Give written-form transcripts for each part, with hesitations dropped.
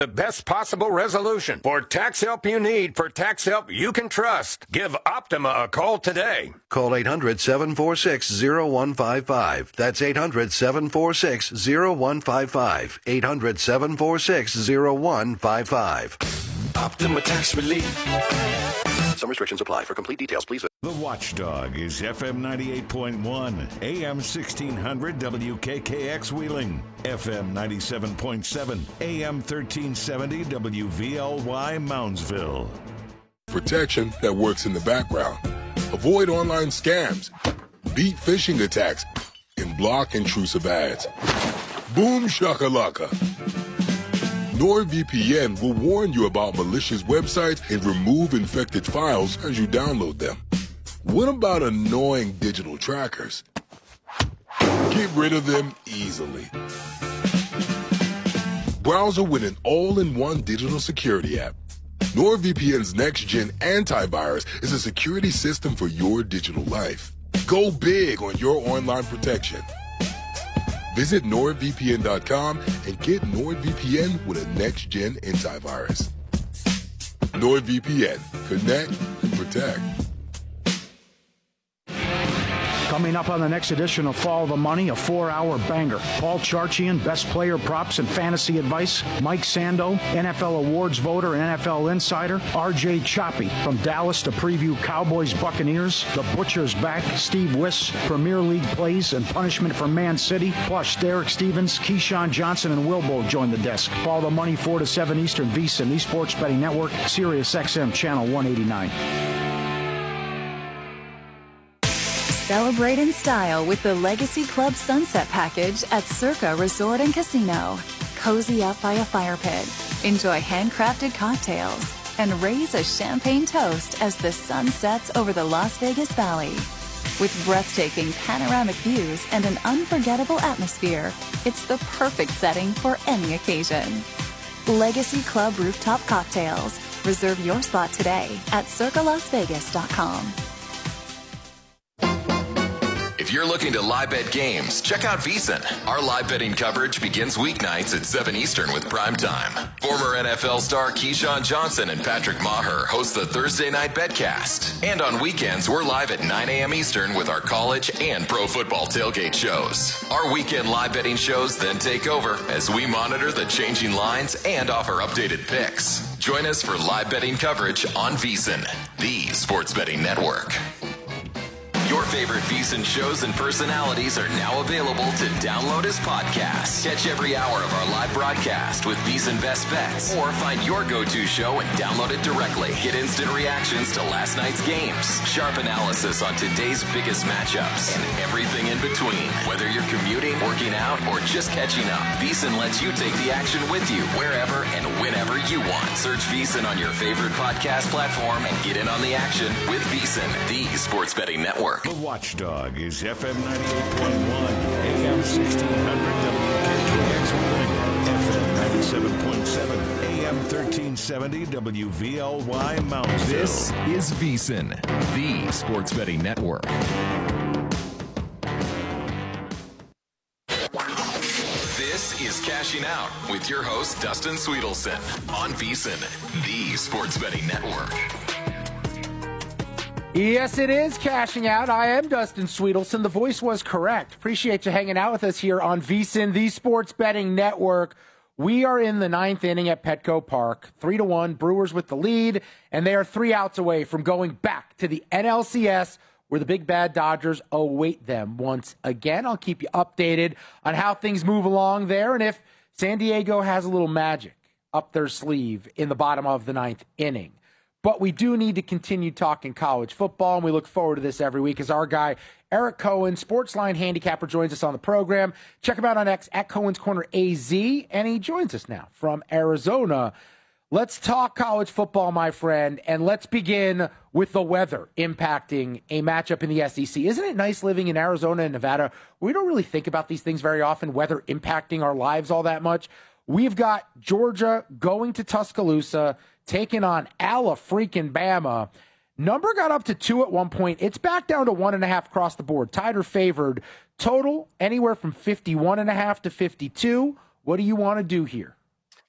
The best possible resolution for tax help you need, for tax help you can trust. Give Optima a call today. Call 800-746-0155. That's 800-746-0155. 800-746-0155. Optima Tax Relief. Some restrictions apply. For complete details, please. The Watchdog is FM 98.1, AM 1600 WKKX Wheeling, FM 97.7, AM 1370 WVLY Moundsville. Protection that works in the background. Avoid online scams, beat phishing attacks, and block intrusive ads. Boom shakalaka. NordVPN will warn you about malicious websites and remove infected files as you download them. What about annoying digital trackers? Get rid of them easily. Browser with an all-in-one digital security app. NordVPN's next-gen antivirus is a security system for your digital life. Go big on your online protection. Visit NordVPN.com and get NordVPN with a next-gen antivirus. NordVPN. Connect and protect. Coming up on the next edition of Follow the Money, a 4-hour banger. Paul Charchian, best player props and fantasy advice. Mike Sando, NFL awards voter and NFL insider. RJ Choppy from Dallas to preview Cowboys Buccaneers. The Butcher's back. Steve Wiss, Premier League plays and punishment for Man City. Plus Derek Stevens, Keyshawn Johnson, and Wilbo join the desk. Follow the Money 4 to 7 Eastern, VSiN, the Sports Betting Network, Sirius XM Channel 189. Celebrate in style with the Legacy Club Sunset Package at Circa Resort and Casino. Cozy up by a fire pit, enjoy handcrafted cocktails, and raise a champagne toast as the sun sets over the Las Vegas Valley. With breathtaking panoramic views and an unforgettable atmosphere, it's the perfect setting for any occasion. Legacy Club Rooftop Cocktails. Reserve your spot today at circalasvegas.com. If you're looking to live bet games, check out VSiN. Our live betting coverage begins weeknights at 7 Eastern with Prime Time. Former NFL star Keyshawn Johnson and Patrick Maher host the Thursday Night Betcast. And on weekends, we're live at 9 a.m. Eastern with our college and pro football tailgate shows. Our weekend live betting shows then take over as we monitor the changing lines and offer updated picks. Join us for live betting coverage on VSiN, the Sports Betting Network. Your favorite VSiN shows and personalities are now available to download as podcasts. Catch every hour of our live broadcast with VSiN Best Bets, or find your go-to show and download it directly. Get instant reactions to last night's games, sharp analysis on today's biggest matchups, and everything in between. Whether you're commuting, working out, or just catching up, VSiN lets you take the action with you wherever and whenever you want. Search VSiN on your favorite podcast platform and get in on the action with VSiN, the Sports Betting Network. The Watchdog is FM 98.1, AM 1600 WKKX Wheeling, FM 97.7, AM 1370 WVLY Moundsville. This is VSiN, the Sports Betting Network. This is Cashing Out with your host, Dustin Sweetelson, on VSiN, the Sports Betting Network. Yes, it is Cashing Out. I am Dustin Sweetelson. The voice was correct. Appreciate you hanging out with us here on VSiN, the Sports Betting Network. We are in the ninth inning at Petco Park. 3-1, Brewers with the lead, and they are 3 outs away from going back to the NLCS, where the big bad Dodgers await them once again. I'll keep you updated on how things move along there, and if San Diego has a little magic up their sleeve in the bottom of the ninth inning. But we do need to continue talking college football, and we look forward to this every week as our guy, Eric Cohen, Sportsline handicapper, joins us on the program. Check him out on X at Cohen's Corner AZ, and he joins us now from Arizona. Let's talk college football, my friend, and let's begin with the weather impacting a matchup in the SEC. Isn't it nice living in Arizona and Nevada? We don't really think about these things very often, weather impacting our lives all that much. We've got Georgia going to Tuscaloosa, taking on Alabama. Number got up to 2 at one point. It's back down to 1.5 across the board. Tied or favored. Total anywhere from 51.5 to 52. What do you want to do here?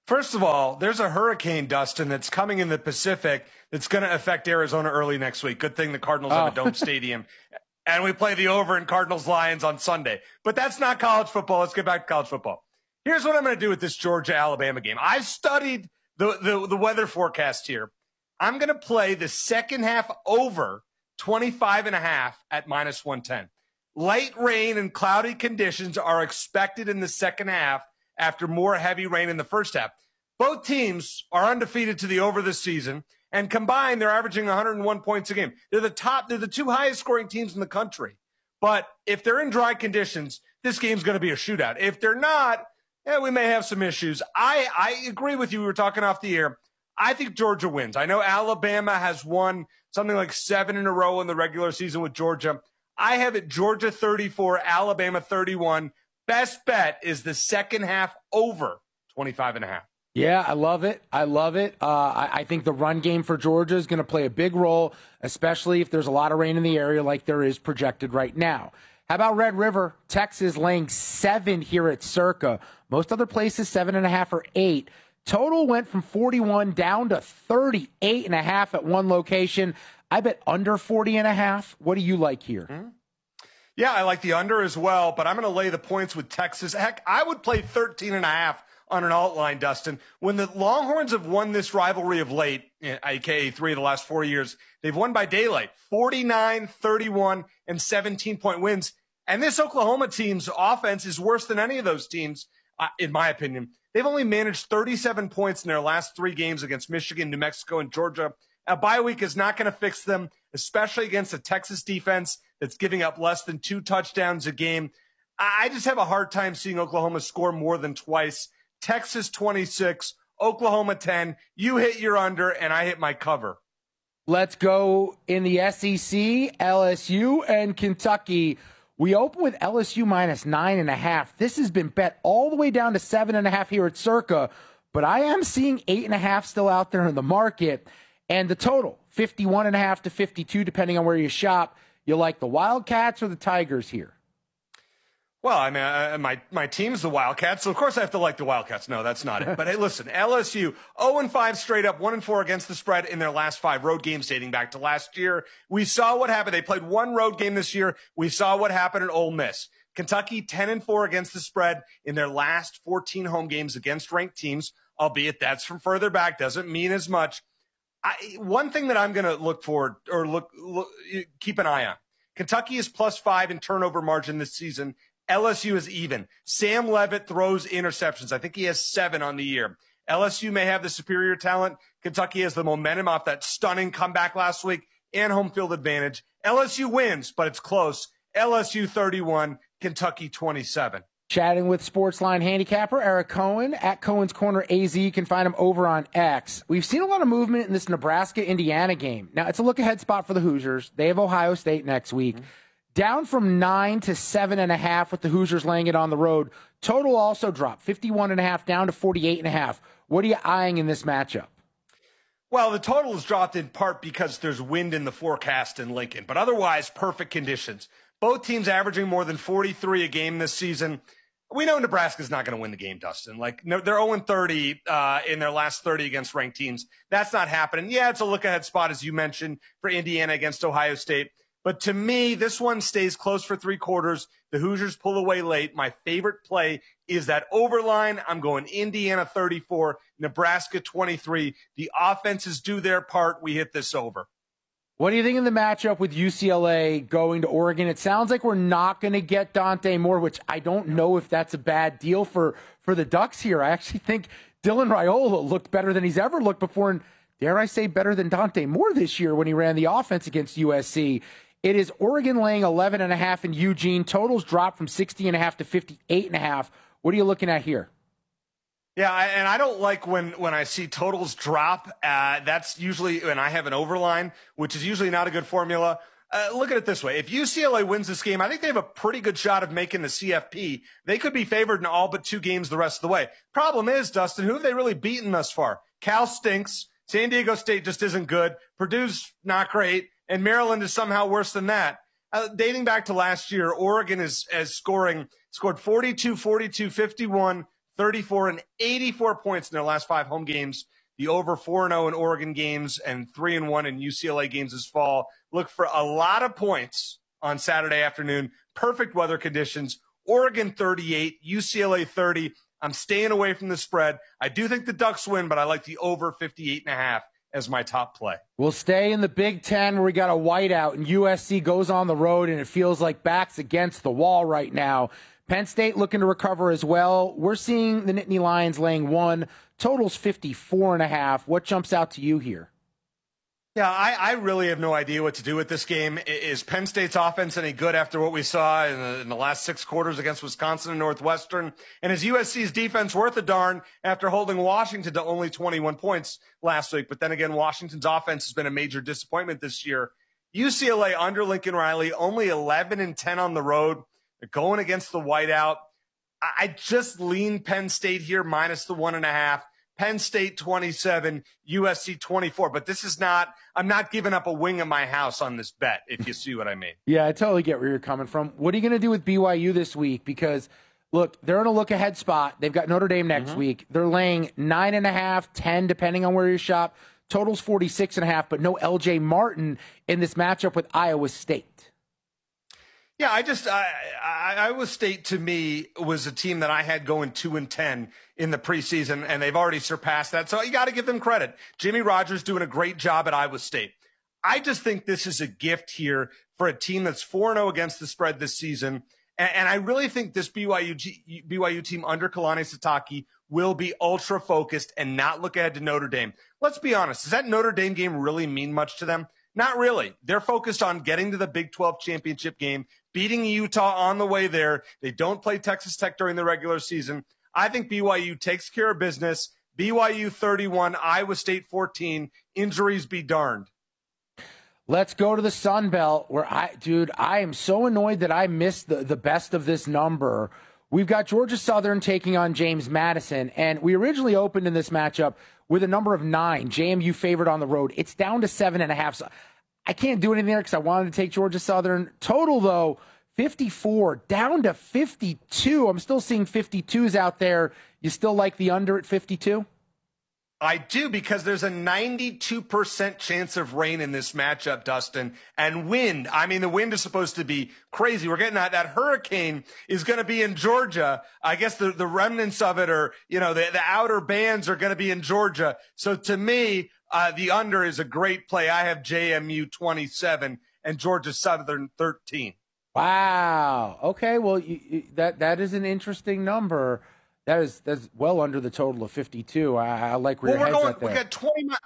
First of all, there's a hurricane, Dustin, that's coming in the Pacific that's going to affect Arizona early next week. Good thing the Cardinals have a dome stadium. And we play the over in Cardinals-Lions on Sunday. But that's not college football. Let's get back to college football. Here's what I'm going to do with this Georgia-Alabama game. I've studied the weather forecast here. I'm going to play the second half over 25.5 at -110. Light rain and cloudy conditions are expected in the second half after more heavy rain in the first half. Both teams are undefeated to the over this season, and combined, they're averaging 101 points a game. They're the two highest scoring teams in the country. But if they're in dry conditions, this game's going to be a shootout. If they're not, we may have some issues. I agree with you. We were talking off the air. I think Georgia wins. I know Alabama has won something like 7 in a row in the regular season with Georgia. I have it Georgia 34, Alabama 31. Best bet is the second half over 25.5. Yeah, I love it. I think the run game for Georgia is going to play a big role, especially if there's a lot of rain in the area like there is projected right now. How about Red River? Texas laying 7 here at Circa. Most other places 7.5 or 8. Total went from 41 down to 38.5 at one location. I bet under 40.5. What do you like here? Mm-hmm. Yeah, I like the under as well, but I'm going to lay the points with Texas. Heck, I would play 13.5 on an alt line, Dustin. When the Longhorns have won this rivalry of late, aka 3 of the last 4 years, they've won by daylight, 49, 31, and 17-point wins. And this Oklahoma team's offense is worse than any of those teams, in my opinion. They've only managed 37 points in their last 3 games against Michigan, New Mexico, and Georgia. A bye week is not going to fix them, especially against a Texas defense that's giving up less than 2 touchdowns a game. I just have a hard time seeing Oklahoma score more than twice. Texas 26, Oklahoma 10. You hit your under, and I hit my cover. Let's go in the SEC, LSU, and Kentucky. We open with LSU -9.5. This has been bet all the way down to 7.5 here at Circa, but I am seeing 8.5 still out there in the market. And the total, 51.5 to 52, depending on where you shop. You like the Wildcats or the Tigers here? Well, I mean, my team's the Wildcats, so of course I have to like the Wildcats. No, that's not it. But hey, listen, LSU 0-5 straight up, 1-4 against the spread in their last 5 road games dating back to last year. We saw what happened. They played 1 road game this year. We saw what happened at Ole Miss. Kentucky 10-4 against the spread in their last 14 home games against ranked teams, albeit that's from further back, doesn't mean as much. One thing that I'm going to look forward or keep an eye on. Kentucky is +5 in turnover margin this season. LSU is even. Sam Leavitt throws interceptions. I think he has 7 on the year. LSU may have the superior talent. Kentucky has the momentum off that stunning comeback last week and home field advantage. LSU wins, but it's close. LSU 31, Kentucky 27. Chatting with Sportsline handicapper Eric Cohen at Cohen's Corner AZ. You can find him over on X. We've seen a lot of movement in this Nebraska-Indiana game. Now, it's a look-ahead spot for the Hoosiers. They have Ohio State next week. Mm-hmm. Down from 9 to 7.5 with the Hoosiers laying it on the road. Total also dropped, 51.5 down to 48.5. What are you eyeing in this matchup? Well, the total is dropped in part because there's wind in the forecast in Lincoln, but otherwise perfect conditions. Both teams averaging more than 43 a game this season. We know Nebraska's not going to win the game, Dustin. They're 0-30 in their last 30 against ranked teams. That's not happening. Yeah, it's a look-ahead spot, as you mentioned, for Indiana against Ohio State. But to me, this one stays close for 3 quarters. The Hoosiers pull away late. My favorite play is that overline. I'm going Indiana 34, Nebraska 23. The offenses do their part. We hit this over. What do you think of the matchup with UCLA going to Oregon? It sounds like we're not going to get Dante Moore, which I don't know if that's a bad deal for the Ducks here. I actually think Dylan Raiola looked better than he's ever looked before, and dare I say better than Dante Moore this year when he ran the offense against USC. It is Oregon laying 11.5 in Eugene. Totals dropped from 60.5 to 58.5. What are you looking at here? Yeah, and I don't like when I see totals drop. That's usually when I have an overline, which is usually not a good formula. Look at it this way. If UCLA wins this game, I think they have a pretty good shot of making the CFP. They could be favored in all but 2 games the rest of the way. Problem is, Dustin, who have they really beaten thus far? Cal stinks. San Diego State just isn't good. Purdue's not great. And Maryland is somehow worse than that. Dating back to last year, Oregon is scored 42, 42, 51, 34 and 84 points in their last 5 home games. The over 4-0 in Oregon games and 3-1 in UCLA games this fall. Look for a lot of points on Saturday afternoon. Perfect weather conditions. Oregon 38, UCLA 30. I'm staying away from the spread. I do think the Ducks win, but I like the over 58.5 as my top play. We'll stay in the Big Ten where we got a whiteout and USC goes on the road and it feels like backs against the wall right now. Penn State looking to recover as well. We're seeing the Nittany Lions laying 1. Totals 54.5. What jumps out to you here? Yeah, I really have no idea what to do with this game. Is Penn State's offense any good after what we saw in the last 6 quarters against Wisconsin and Northwestern? And is USC's defense worth a darn after holding Washington to only 21 points last week? But then again, Washington's offense has been a major disappointment this year. UCLA under Lincoln Riley, only 11 and 10 on the road. They're going against the whiteout. I just lean Penn State here minus the 1.5. Penn State 27, USC 24. But this is not, I'm not giving up a wing of my house on this bet, if you see what I mean. Yeah, I totally get where you're coming from. What are you going to do with BYU this week? Because, look, they're in a look-ahead spot. They've got Notre Dame next week. They're laying 9.5, 10, depending on where you shop. Total's 46.5, but no LJ Martin in this matchup with Iowa State. Yeah, Iowa State to me was a team that I had going 2-10 in the preseason, and they've already surpassed that. So you got to give them credit. Jimmy Rogers doing a great job at Iowa State. I just think this is a gift here for a team that's 4-0 against the spread this season. And I really think this BYU team under Kalani Sitake will be ultra focused and not look ahead to Notre Dame. Let's be honest. Does that Notre Dame game really mean much to them? Not really. They're focused on getting to the Big 12 championship game, beating Utah on the way there. They don't play Texas Tech during the regular season. I think BYU takes care of business. BYU 31, Iowa State 14. Injuries be darned. Let's go to the Sun Belt where I am so annoyed that I missed the best of this number. We've got Georgia Southern taking on James Madison, and we originally opened in this matchup with a number of 9. JMU favored on the road. It's down to 7.5. So I can't do anything there because I wanted to take Georgia Southern. Total, though, 54, down to 52. I'm still seeing 52s out there. You still like the under at 52? I do, because there's a 92% chance of rain in this matchup, Dustin, and wind. I mean, the wind is supposed to be crazy. We're getting that hurricane is going to be in Georgia. I guess the remnants of it, or, the outer bands are going to be in Georgia. So to me, the under is a great play. I have JMU 27 and Georgia Southern 13. Wow. Okay. Well, that is an interesting number. That's well under the total of 52. I like where your head's at there. We got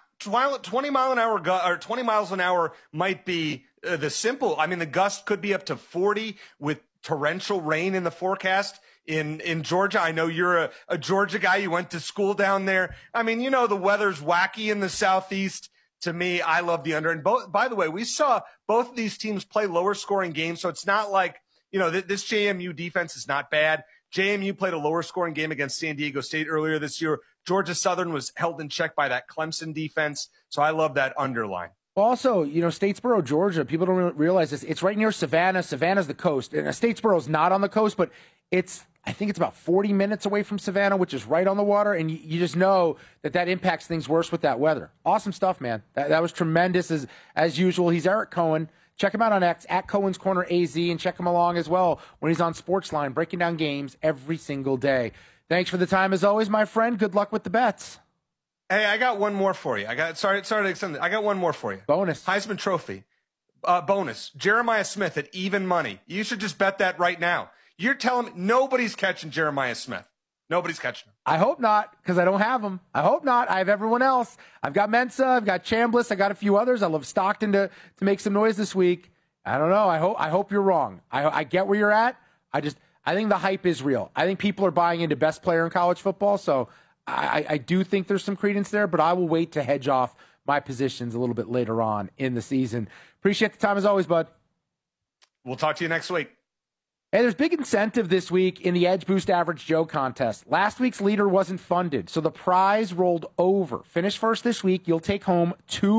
20 mile an hour, or 20 miles an hour might be the simple. I mean, the gust could be up to 40 with torrential rain in the forecast in Georgia. I know you're a Georgia guy. You went to school down there. I mean, the weather's wacky in the Southeast. To me, I love the under. And by the way, we saw both of these teams play lower scoring games. So it's not like, this JMU defense is not bad. JMU played a lower scoring game against San Diego State earlier this year. Georgia Southern was held in check by that Clemson defense. So I love that underline. Also, Statesboro, Georgia, people don't realize this. It's right near Savannah. Savannah's the coast. And Statesboro's not on the coast, but I think it's about 40 minutes away from Savannah, which is right on the water. And you just know that impacts things worse with that weather. Awesome stuff, man. That was tremendous as usual. He's Eric Cohen. Check him out on X, at Cohen's Corner AZ, and check him along as well when he's on Sportsline, breaking down games every single day. Thanks for the time, as always, my friend. Good luck with the bets. Hey, I got one more for you. Sorry to extend it. I got one more for you. Bonus. Heisman Trophy. Bonus. Jeremiah Smith at even money. You should just bet that right now. You're telling me nobody's catching Jeremiah Smith. Nobody's catching him. I hope not, because I don't have him. I hope not. I have everyone else. I've got Mensa. I've got Chambliss. I got a few others. I love Stockton to make some noise this week. I don't know. I hope you're wrong. I get where you're at. I think the hype is real. I think people are buying into best player in college football. So I do think there's some credence there, but I will wait to hedge off my positions a little bit later on in the season. Appreciate the time as always, bud. We'll talk to you next week. Hey, there's big incentive this week in the Edge Boost Average Joe contest. Last week's leader wasn't funded, so the prize rolled over. Finish first this week, you'll take home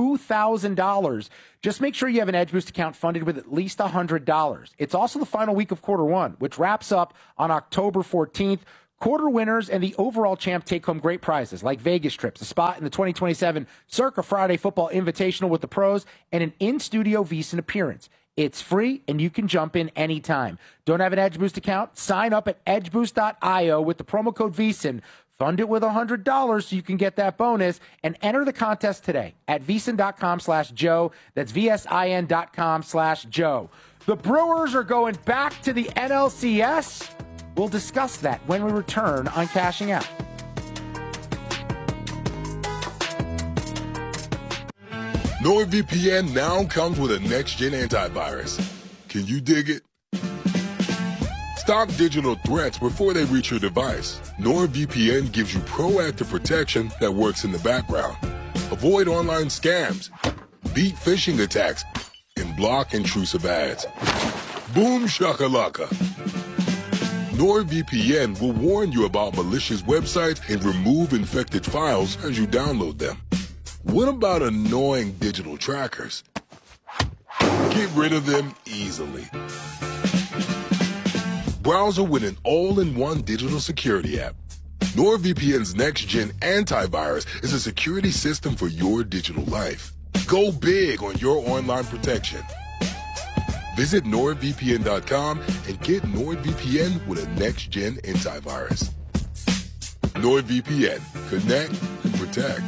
$2,000. Just make sure you have an Edge Boost account funded with at least $100. It's also the final week of quarter one, which wraps up on October 14th. Quarter winners and the overall champ take home great prizes like Vegas trips, a spot in the 2027 Circa Friday Football Invitational with the pros, and an in-studio VSiN appearance. It's free, and you can jump in anytime. Don't have an EdgeBoost account? Sign up at edgeboost.io with the promo code VSiN. Fund it with $100 so you can get that bonus, and enter the contest today at VSiN.com/Joe. That's VSIN.com/Joe. The Brewers are going back to the NLCS. We'll discuss that when we return on Cashing Out. NordVPN now comes with a next-gen antivirus. Can you dig it? Stop digital threats before they reach your device. NordVPN gives you proactive protection that works in the background. Avoid online scams, beat phishing attacks, and block intrusive ads. Boom shakalaka. NordVPN will warn you about malicious websites and remove infected files as you download them. What about annoying digital trackers? Get rid of them easily. Browser with an all-in-one digital security app. NordVPN's next-gen antivirus is a security system for your digital life. Go big on your online protection. Visit NordVPN.com and get NordVPN with a next-gen antivirus. NordVPN. Connect and protect.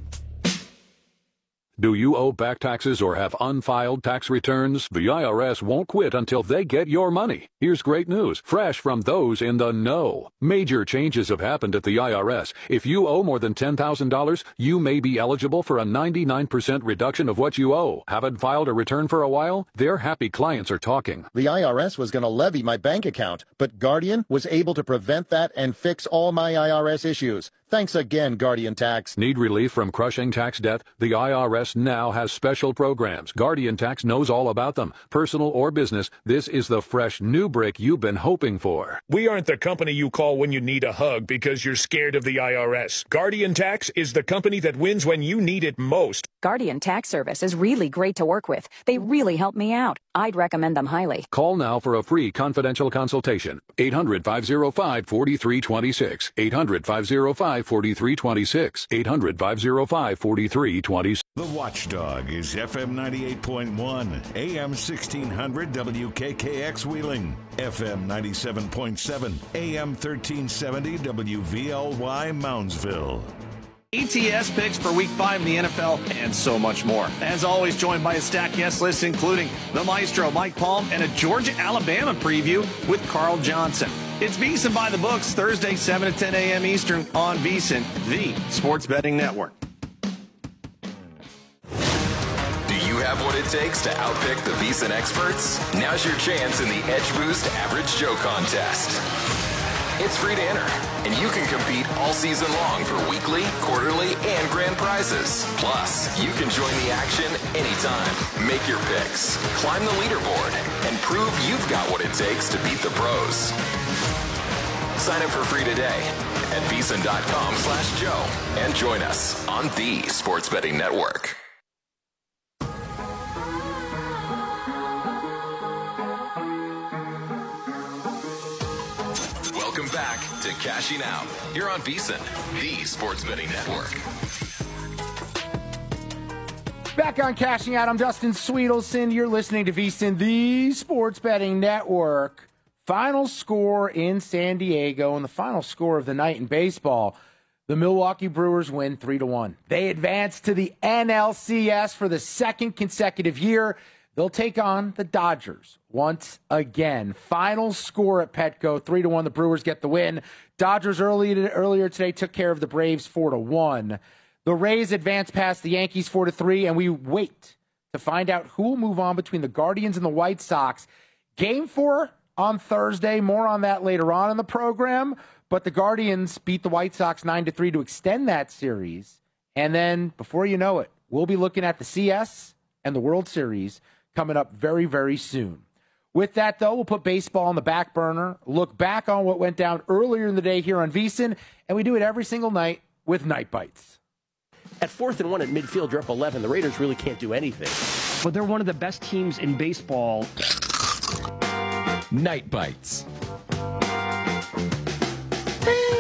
Do you owe back taxes or have unfiled tax returns? The IRS won't quit until they get your money. Here's great news, fresh from those in the know. Major changes have happened at the IRS. If you owe more than $10,000, you may be eligible for a 99% reduction of what you owe. Haven't filed a return for a while? Their happy clients are talking. The IRS was going to levy my bank account, but Guardian was able to prevent that and fix all my IRS issues. Thanks again, Guardian Tax. Need relief from crushing tax debt? The IRS now has special programs. Guardian Tax knows all about them. Personal or business, this is the fresh new brick you've been hoping for. We aren't the company you call when you need a hug because you're scared of the IRS. Guardian Tax is the company that wins when you need it most. Guardian Tax Service is really great to work with. They really help me out. I'd recommend them highly. Call now for a free confidential consultation. 800-505-4326. 800-505-4326. 800-505-4326. The Watchdog is FM 98.1, AM 1600 WKKX Wheeling, FM 97.7, AM 1370 WVLY Moundsville. ETS picks for Week 5 in the NFL, and so much more. As always, joined by a stacked guest list, including the Maestro, Mike Palm, and a Georgia-Alabama preview with Carl Johnson. It's VSiN by the Books, Thursday, 7 to 10 a.m. Eastern on VSiN, the Sports Betting Network. Do you have what it takes to outpick the VSiN experts? Now's your chance in the EdgeBoost Average Joe contest. It's free to enter, and you can compete all season long for weekly, quarterly, and grand prizes. Plus, you can join the action anytime. Make your picks, climb the leaderboard, and prove you've got what it takes to beat the pros. Sign up for free today at VSiN.com/Joe and join us on the Sports Betting Network. Welcome back to Cashing Out here on VSiN, the Sports Betting Network. Back on Cashing Out, I'm Dustin Sweetelson. You're listening to VSiN, the Sports Betting Network. Final score in San Diego, and the final score of the night in baseball. The Milwaukee Brewers win 3-1. They advance to the NLCS for the second consecutive year. They'll take on the Dodgers once again. Final score at Petco, 3-1. The Brewers get the win. Dodgers earlier today took care of the Braves 4-1. The Rays advance past the Yankees 4-3, and we wait to find out who will move on between the Guardians and the White Sox. Game 4 on Thursday. More on that later on in the program. But the Guardians beat the White Sox 9-3 to extend that series. And then, before you know it, we'll be looking at the CS and the World Series coming up very, very soon. With that, though, we'll put baseball on the back burner, look back on what went down earlier in the day here on VSiN, and we do it every single night with Night Bites. At 4th and 1 at midfield, you're up 11. The Raiders really can't do anything. But they're one of the best teams in baseball. Night Bites.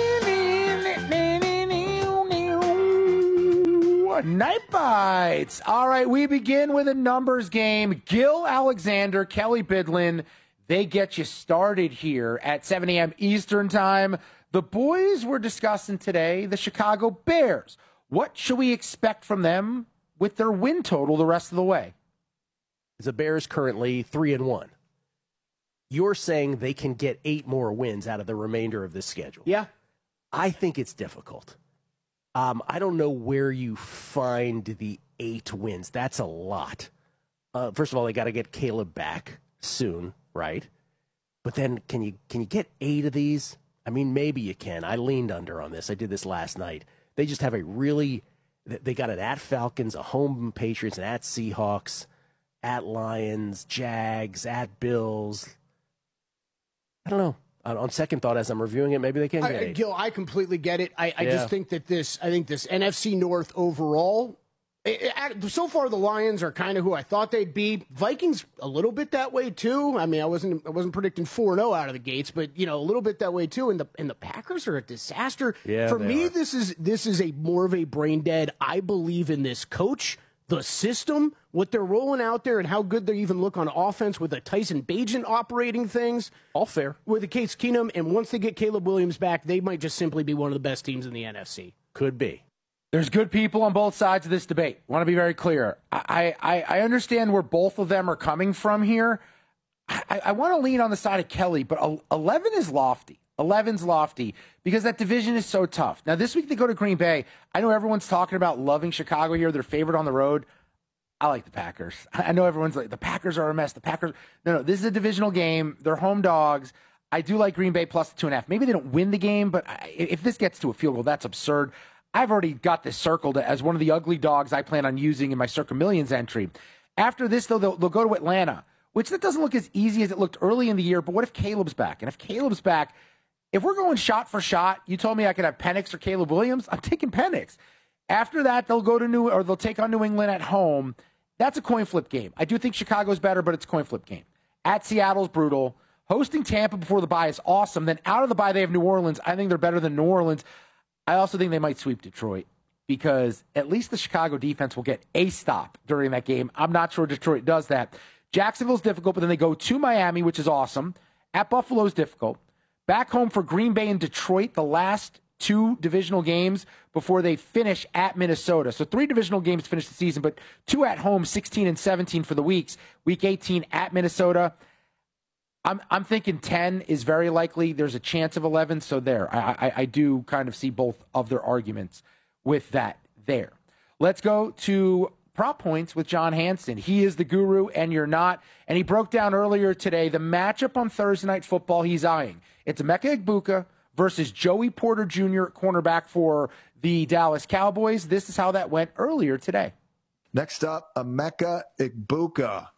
on Night Bites. All right, we begin with a numbers game. Gil Alexander, Kelly Bidlin, they get you started here at 7 a.m. Eastern Time. The boys were discussing today the Chicago Bears. What should we expect from them with their win total the rest of the way? The Bears currently 3-1. You're saying they can get 8 more wins out of the remainder of this schedule. Yeah. I think it's difficult. I don't know where you find the 8 wins. That's a lot. First of all, they got to get Caleb back soon, right? But then can you get 8 of these? I mean, maybe you can. I leaned under on this. I did this last night. They just have they got it at Falcons, a home Patriots, and at Seahawks, at Lions, Jags, at Bills. I don't know. On second thought, as I'm reviewing it, maybe they can get 8. Gil, I completely get it. I just think that this NFC North overall, so far the Lions are kind of who I thought they'd be. Vikings a little bit that way too. I mean, I wasn't predicting 4-0 out of the gates, but a little bit that way too. And the Packers are a disaster. Yeah, for me, this is a more of a brain dead. I believe in this coach, the system, what they're rolling out there, and how good they even look on offense with a Tyson Bagent operating things. All fair. With the Case Keenum, and once they get Caleb Williams back, they might just simply be one of the best teams in the NFC. Could be. There's good people on both sides of this debate. I want to be very clear. I understand where both of them are coming from here. I want to lean on the side of Kelly, but 11 is lofty. 11's lofty because that division is so tough. Now, this week they go to Green Bay. I know everyone's talking about loving Chicago here. They're favored on the road. I like the Packers. I know everyone's like, the Packers are a mess. The Packers. No, this is a divisional game. They're home dogs. I do like Green Bay plus the 2.5. Maybe they don't win the game, but if this gets to a field goal, that's absurd. I've already got this circled as one of the ugly dogs I plan on using in my Circa Millions entry. After this, though, they'll go to Atlanta, which that doesn't look as easy as it looked early in the year. But what if Caleb's back? And if Caleb's back, if we're going shot for shot, you told me I could have Penix or Caleb Williams. I'm taking Penix. After that, they'll take on New England at home. That's a coin flip game. I do think Chicago's better, but it's a coin flip game. At Seattle's brutal. Hosting Tampa before the bye is awesome. Then out of the bye, they have New Orleans. I think they're better than New Orleans. I also think they might sweep Detroit because at least the Chicago defense will get a stop during that game. I'm not sure Detroit does that. Jacksonville's difficult, but then they go to Miami, which is awesome. At Buffalo's difficult. Back home for Green Bay and Detroit, the last 2 divisional games before they finish at Minnesota. So 3 divisional games to finish the season, but 2 at home, 16 and 17 for the weeks. Week 18 at Minnesota. I'm thinking 10 is very likely. There's a chance of 11, so there. I do kind of see both of their arguments with that there. Let's go to prop points with John Hansen. He is the guru, and you're not. And he broke down earlier today the matchup on Thursday Night Football he's eyeing. It's Emeka Egbuka versus Joey Porter Jr., cornerback for the Dallas Cowboys. This is how that went earlier today. Next up, Emeka Egbuka.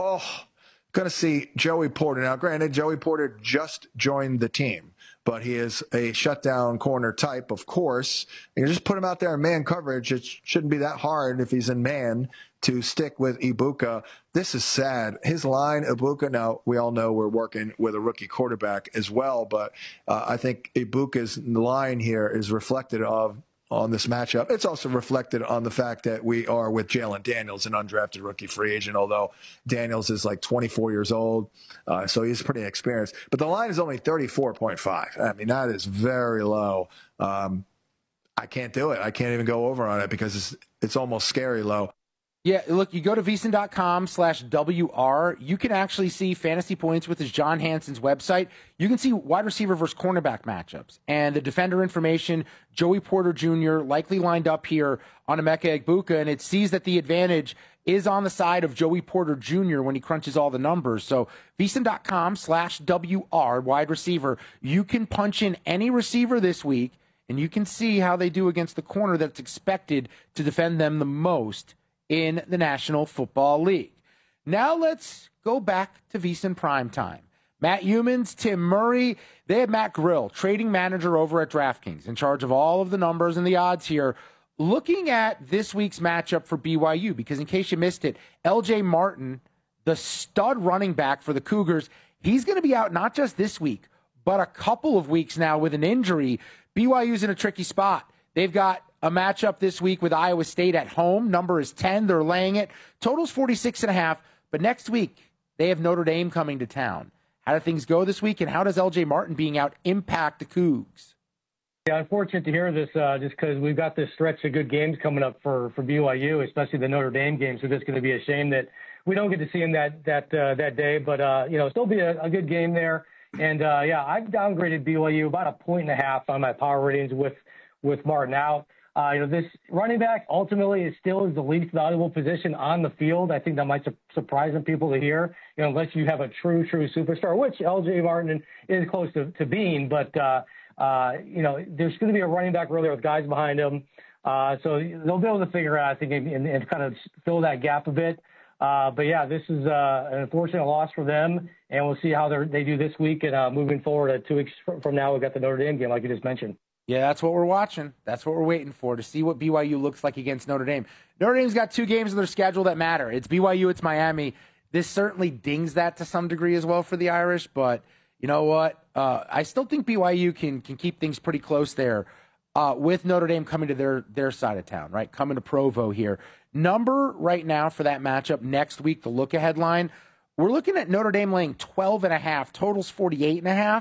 Going to see Joey Porter. Now, granted, Joey Porter just joined the team, but he is a shutdown corner type, of course. And you just put him out there in man coverage. It shouldn't be that hard if he's in man to stick with Egbuka. This is sad. His line, Egbuka, now we all know we're working with a rookie quarterback as well, but I think Ibuka's line here is reflected on this matchup. It's also reflected on the fact that we are with Jalen Daniels, an undrafted rookie free agent, although Daniels is like 24 years old, so he's pretty experienced. But the line is only 34.5. I mean, that is very low. I can't do it. I can't even go over on it because it's almost scary low. Yeah, look, you go to VSiN.com/WR. You can actually see fantasy points with his John Hansen's website. You can see wide receiver versus cornerback matchups. And the defender information, Joey Porter Jr. likely lined up here on Emeka Egbuka, and it sees that the advantage is on the side of Joey Porter Jr. when he crunches all the numbers. So VSiN.com/WR, wide receiver. You can punch in any receiver this week, and you can see how they do against the corner that's expected to defend them the most in the National Football League. Now let's go back to VSiN Primetime. Matt Humans, Tim Murray, they have Matt Grill, trading manager over at DraftKings, in charge of all of the numbers and the odds here. Looking at this week's matchup for BYU, because in case you missed it, LJ Martin, the stud running back for the Cougars, he's going to be out not just this week, but a couple of weeks now with an injury. BYU's in a tricky spot. They've got a matchup this week with Iowa State at home. Number is 10. They're laying it. Total's 46.5. But next week, they have Notre Dame coming to town. How do things go this week, and how does L.J. Martin being out impact the Cougs? Yeah, unfortunate to hear this just because we've got this stretch of good games coming up for BYU, especially the Notre Dame game. So it's going to be a shame that we don't get to see him that day. But, still be a good game there. And, I've downgraded BYU about 1.5 on my power ratings with Martin out. This running back ultimately is still the least valuable position on the field. I think that might surprise some people to hear, unless you have a true superstar, which L.J. Martin is close to being. But, there's going to be a running back really with guys behind him. So they'll be able to figure out, I think, and kind of fill that gap a bit. This is an unfortunate loss for them, and we'll see how they do this week. And moving forward, 2 weeks from now, we've got the Notre Dame game, like you just mentioned. Yeah, that's what we're watching. That's what we're waiting for, to see what BYU looks like against Notre Dame. Notre Dame's got 2 games in their schedule that matter. It's BYU, it's Miami. This certainly dings that to some degree as well for the Irish, but you know what? I still think BYU can keep things pretty close there with Notre Dame coming to their side of town, right? Coming to Provo here. Number right now for that matchup next week, the look-ahead line, we're looking at Notre Dame laying 12.5, totals 48.5.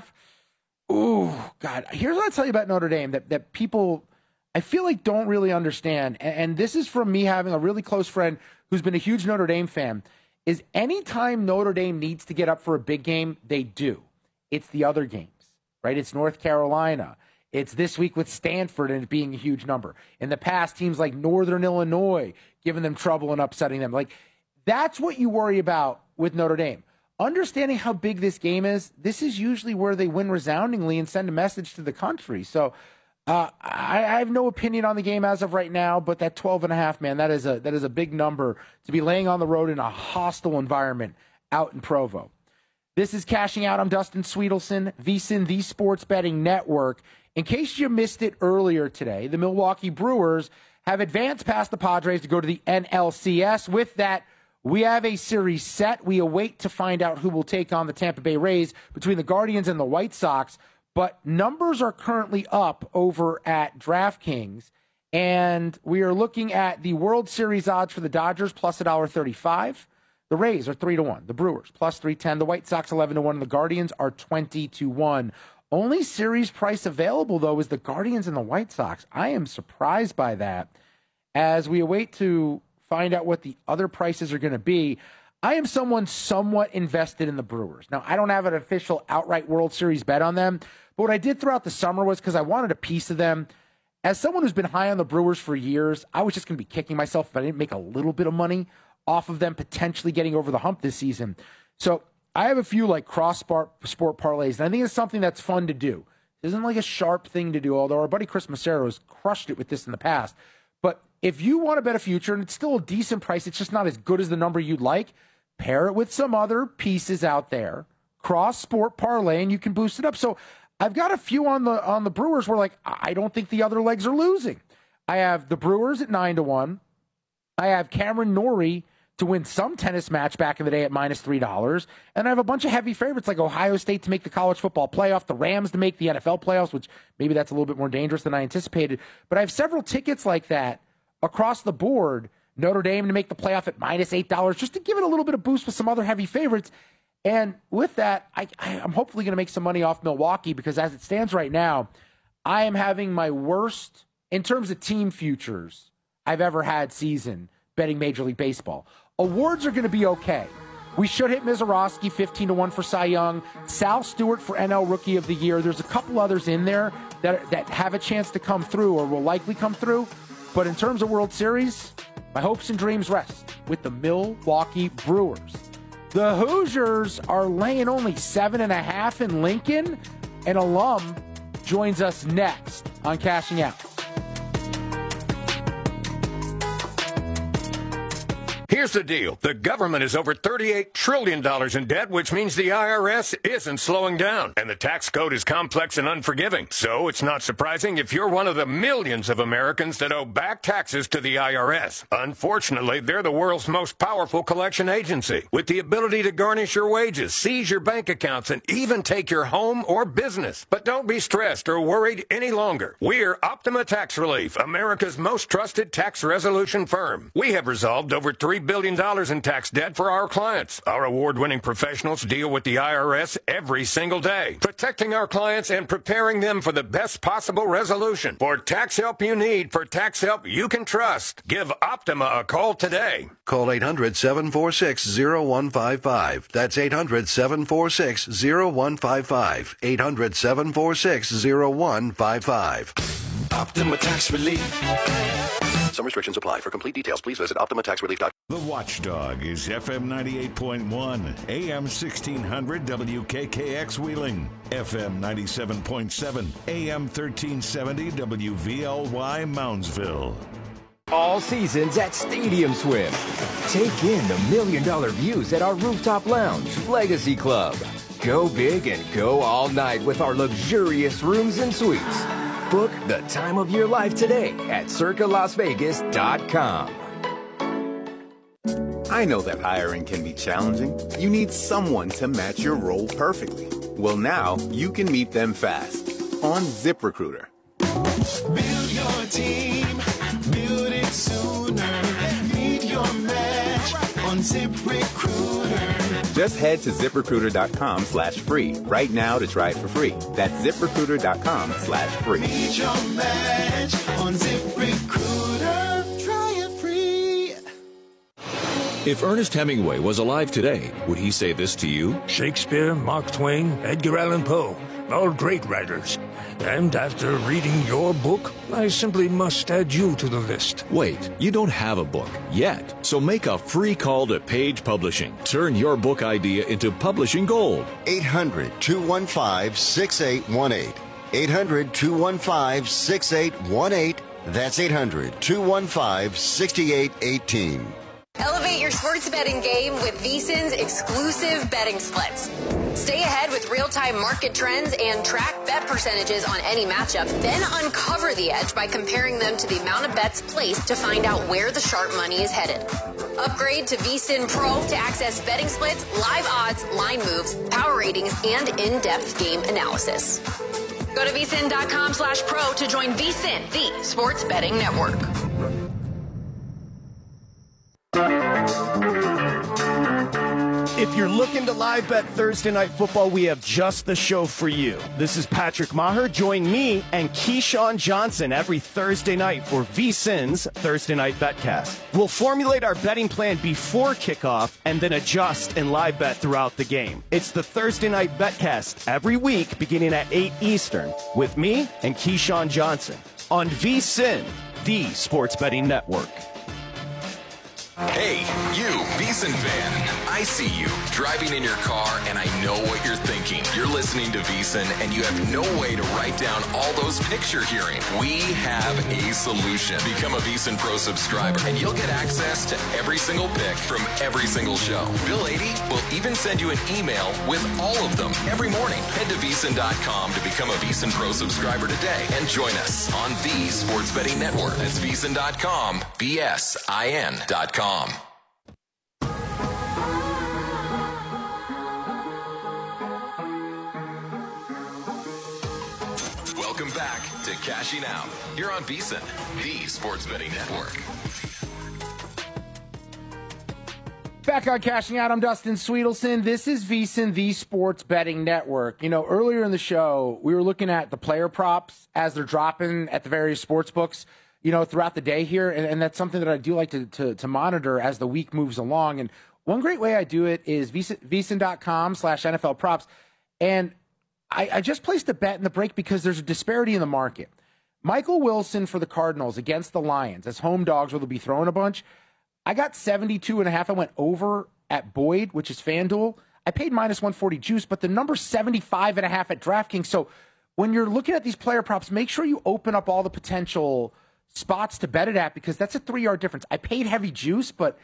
Ooh, God. Here's what I'll tell you about Notre Dame that people, I feel like, don't really understand. And this is from me having a really close friend who's been a huge Notre Dame fan, is anytime Notre Dame needs to get up for a big game, they do. It's the other games, right? It's North Carolina. It's this week with Stanford and it being a huge number. In the past, teams like Northern Illinois giving them trouble and upsetting them. Like, that's what you worry about with Notre Dame. Understanding how big this game is, this is usually where they win resoundingly and send a message to the country. So I have no opinion on the game as of right now, but that 12.5, man, that is a big number to be laying on the road in a hostile environment out in Provo. This is Cashing Out. I'm Dustin Sweetelson, VSiN, the Sports Betting Network. In case you missed it earlier today, the Milwaukee Brewers have advanced past the Padres to go to the NLCS. With that, we have a series set. We await to find out who will take on the Tampa Bay Rays between the Guardians and the White Sox. But numbers are currently up over at DraftKings. And we are looking at the World Series odds for the Dodgers plus $1.35. The Rays are 3-1. The Brewers plus 310. The White Sox 11-1. And the Guardians are 20-1. Only series price available, though, is the Guardians and the White Sox. I am surprised by that. As we await to find out what the other prices are going to be, I am someone somewhat invested in the Brewers. Now, I don't have an official outright World Series bet on them, but what I did throughout the summer was because I wanted a piece of them. As someone who's been high on the Brewers for years, I was just going to be kicking myself if I didn't make a little bit of money off of them potentially getting over the hump this season. So I have a few like cross-sport parlays, and I think it's something that's fun to do. It isn't like a sharp thing to do, although our buddy Chris Macero has crushed it with this in the past. But if you want to bet a future, and it's still a decent price, it's just not as good as the number you'd like, pair it with some other pieces out there, cross-sport parlay, and you can boost it up. So I've got a few on the Brewers where, like, I don't think the other legs are losing. I have the Brewers at 9-1. I have Cameron Norrie to win some tennis match back in the day at -$3. And I have a bunch of heavy favorites like Ohio State to make the college football playoff, the Rams to make the NFL playoffs, which maybe that's a little bit more dangerous than I anticipated. But I have several tickets like that across the board. Notre Dame to make the playoff at -$8, just to give it a little bit of boost with some other heavy favorites. And with that, I'm hopefully going to make some money off Milwaukee, because as it stands right now, I am having my worst, in terms of team futures, I've ever had season betting Major League Baseball. Awards are going to be okay. We should hit Mizorowski 15-1 for Cy Young, Sal Stewart for NL Rookie of the Year. There's a couple others in there that have a chance to come through or will likely come through. But in terms of World Series, my hopes and dreams rest with the Milwaukee Brewers. The Hoosiers are laying only 7.5 in Lincoln. An alum joins us next on Cashing Out. Here's the deal. The government is over $38 trillion in debt, which means the IRS isn't slowing down. And the tax code is complex and unforgiving. So it's not surprising if you're one of the millions of Americans that owe back taxes to the IRS. Unfortunately, they're the world's most powerful collection agency, with the ability to garnish your wages, seize your bank accounts, and even take your home or business. But don't be stressed or worried any longer. We're Optima Tax Relief, America's most trusted tax resolution firm. We have resolved over $3 billion in tax debt for our clients. Our award-winning professionals deal with the IRS every single day, protecting our clients and preparing them for the best possible resolution. For tax help you need, for tax help you can trust, give Optima a call today. Call 800-746-0155. That's 800-746-0155. 800-746-0155. Optima Tax Relief. Some restrictions apply. For complete details, please visit OptimaTaxRelief.com. The Watchdog is FM 98.1, AM 1600 WKKX Wheeling, FM 97.7, AM 1370 WVLY Moundsville. All seasons at Stadium Swim. Take in the $1 million views at our rooftop lounge, Legacy Club. Go big and go all night with our luxurious rooms and suites. Book the time of your life today at circalasvegas.com. I know that hiring can be challenging. You need someone to match your role perfectly. Well, now you can meet them fast on ZipRecruiter. Build your team, build it sooner. Meet your match on ZipRecruiter. Just head to ZipRecruiter.com/free right now to try it for free. That's ZipRecruiter.com/free. Meet your match on ZipRecruiter. Try it free. If Ernest Hemingway was alive today, would he say this to you? Shakespeare, Mark Twain, Edgar Allan Poe, all great writers. And after reading your book, I simply must add you to the list. Wait, you don't have a book yet. So make a free call to Page Publishing. Turn your book idea into publishing gold. 800-215-6818. 800-215-6818. That's 800-215-6818. Elevate your sports betting game with VSiN's exclusive betting splits. Stay ahead with real-time market trends and track bet percentages on any matchup. Then uncover the edge by comparing them to the amount of bets placed to find out where the sharp money is headed. Upgrade to VSiN Pro to access betting splits, live odds, line moves, power ratings, and in-depth game analysis. Go to VSiN.com/pro to join VSiN, the sports betting network. If you're looking to live bet Thursday Night Football, we have just the show for you. This is Patrick Maher. Join me and Keyshawn Johnson every Thursday night for VSiN's Thursday Night Betcast. We'll formulate our betting plan before kickoff and then adjust and live bet throughout the game. It's the Thursday Night Betcast every week beginning at 8 Eastern with me and Keyshawn Johnson on VSiN, the sports betting network. Hey, you, VSiN fan. I see you driving in your car, and I know what you're thinking. You're listening to VSiN, and you have no way to write down all those picks you're hearing. We have a solution. Become a VSiN Pro subscriber, and you'll get access to every single pick from every single show. Bill 80 will even send you an email with all of them every morning. Head to VSiN.com to become a VSiN Pro subscriber today, and join us on the Sports Betting Network. That's VSiN.com, VSIN.com. Welcome back to Cashing Out. You're on VSiN, the sports betting network. Back on Cashing Out, I'm Dustin Sweetelson. This is VSiN, the sports betting network. You know, earlier in the show, we were looking at the player props as they're dropping at the various sports books, you know, throughout the day here. And that's something that I do like to monitor as the week moves along. And one great way I do it is VSiN.com/NFL props. And I just placed a bet in the break because there's a disparity in the market. Michael Wilson for the Cardinals against the Lions as home dogs where they'll be throwing a bunch. I got 72.5. I went over at Boyd, which is FanDuel. I paid -140 juice, but the number's 75.5 at DraftKings. So when you're looking at these player props, make sure you open up all the potential spots to bet it at because that's a 3-yard difference. I paid heavy juice, but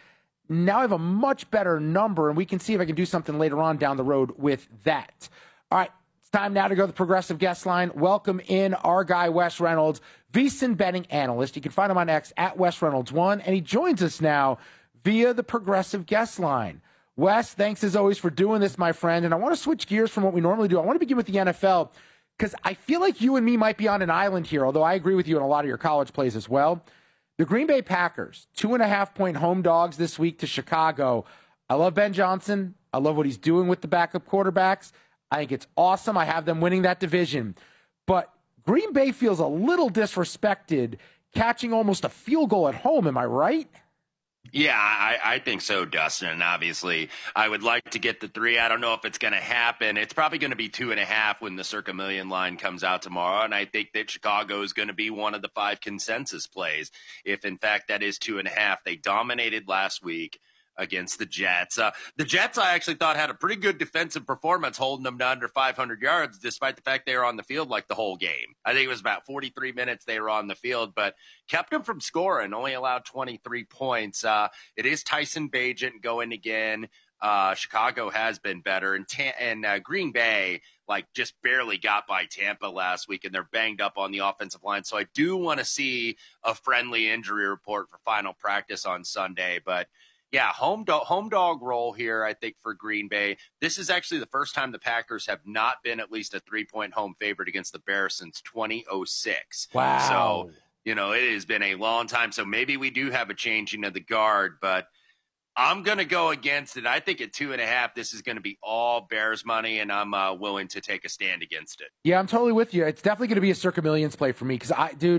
now I have a much better number, and we can see if I can do something later on down the road with that. All right, it's time now to go to the Progressive Guest Line. Welcome in our guy, Wes Reynolds, VSiN betting analyst. You can find him on X at Wes Reynolds1, and he joins us now via the Progressive Guest Line. Wes, thanks as always for doing this, my friend. And I want to switch gears from what we normally do. I want to begin with the NFL because I feel like you and me might be on an island here, although I agree with you on a lot of your college plays as well. The Green Bay Packers, 2.5-point home dogs this week to Chicago. I love Ben Johnson. I love what he's doing with the backup quarterbacks. I think it's awesome. I have them winning that division. But Green Bay feels a little disrespected catching almost a field goal at home. Am I right? Yeah, I think so, Dustin. And obviously, I would like to get the 3. I don't know if it's going to happen. It's probably going to be 2.5 when the Circa Million line comes out tomorrow. And I think that Chicago is going to be one of the 5 consensus plays. If, in fact, that is 2.5. They dominated last week against the Jets. The Jets, I actually thought, had a pretty good defensive performance, holding them to under 500 yards, despite the fact they were on the field like the whole game. I think it was about 43 minutes they were on the field, but kept them from scoring, only allowed 23 points. It is Tyson Bagent going again. Chicago has been better, and Green Bay just barely got by Tampa last week, and they're banged up on the offensive line. So I do want to see a friendly injury report for final practice on Sunday, but yeah, home dog role here, I think, for Green Bay. This is actually the first time the Packers have not been at least a 3-point home favorite against the Bears since 2006. Wow. So, it has been a long time. So maybe we do have a changing of the guard, but I'm going to go against it. I think at 2.5, this is going to be all Bears money, and I'm willing to take a stand against it. Yeah, I'm totally with you. It's definitely going to be a Circa Millions play for me because,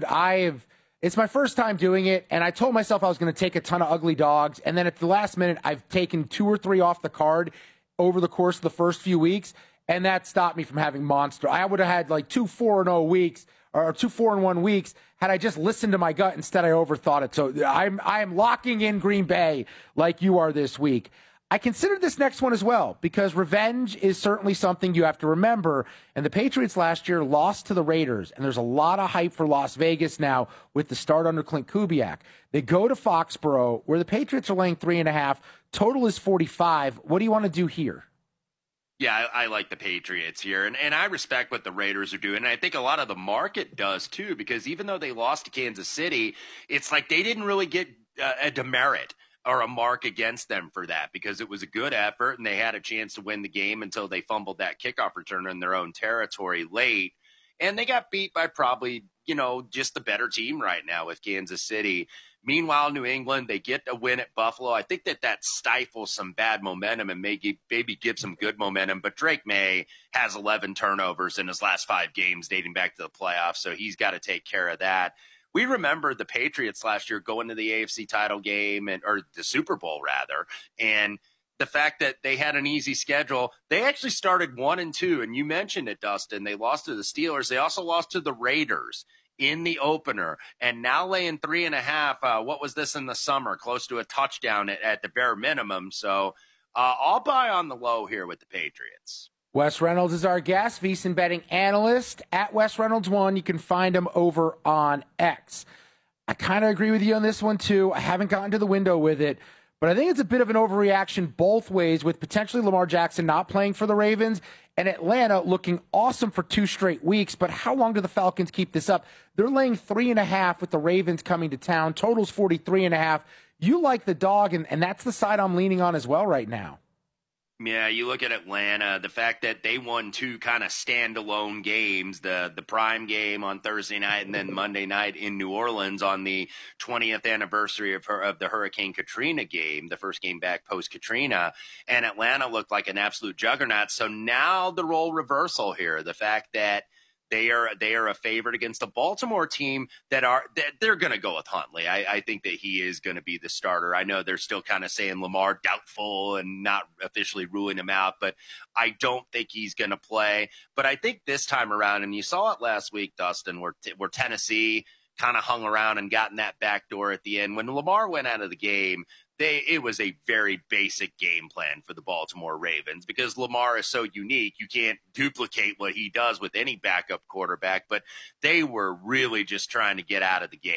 it's my first time doing it, and I told myself I was going to take a ton of ugly dogs, and then at the last minute, I've taken 2 or 3 off the card over the course of the first few weeks, and that stopped me from having monster. I would have had 2 4-0 weeks or 2 4-1 weeks had I just listened to my gut. Instead, I overthought it. So I am locking in Green Bay like you are this week. I considered this next one as well because revenge is certainly something you have to remember. And the Patriots last year lost to the Raiders, and there's a lot of hype for Las Vegas now with the start under Clint Kubiak. They go to Foxborough, where the Patriots are laying 3.5. Total is 45. What do you want to do here? Yeah, I like the Patriots here, and I respect what the Raiders are doing, and I think a lot of the market does too, because even though they lost to Kansas City, it's like they didn't really get a demerit or a mark against them for that because it was a good effort and they had a chance to win the game until they fumbled that kickoff return in their own territory late. And they got beat by probably, just the better team right now with Kansas City. Meanwhile, New England, they get a win at Buffalo. I think that stifles some bad momentum and maybe gives some good momentum. But Drake May has 11 turnovers in his last 5 games dating back to the playoffs, so he's got to take care of that. We remember the Patriots last year going to the AFC title game or the Super Bowl rather, and the fact that they had an easy schedule. They actually started 1-2, and you mentioned it, Dustin. They lost to the Steelers. They also lost to the Raiders in the opener, and now laying 3.5. What was this in the summer? Close to a touchdown at the bare minimum. So I'll buy on the low here with the Patriots. Wes Reynolds is our guest, VSiN betting analyst at Wes Reynolds1. You can find him over on X. I kind of agree with you on this one, too. I haven't gotten to the window with it, but I think it's a bit of an overreaction both ways with potentially Lamar Jackson not playing for the Ravens and Atlanta looking awesome for 2 straight weeks. But how long do the Falcons keep this up? They're laying 3.5 with the Ravens coming to town. Total's 43.5. You like the dog, and that's the side I'm leaning on as well right now. Yeah, you look at Atlanta, the fact that they won 2 kind of standalone games, the prime game on Thursday night and then Monday night in New Orleans on the 20th anniversary of the Hurricane Katrina game, the first game back post-Katrina, and Atlanta looked like an absolute juggernaut. So now the role reversal here, the fact that they are a favorite against a Baltimore team that they're going to go with Huntley. I think that he is going to be the starter. I know they're still kind of saying Lamar doubtful and not officially ruling him out, but I don't think he's going to play. But I think this time around, and you saw it last week, Dustin, where Tennessee kind of hung around and got in that back door at the end. When Lamar went out of the game, it was a very basic game plan for the Baltimore Ravens because Lamar is so unique. You can't duplicate what he does with any backup quarterback, but they were really just trying to get out of the game.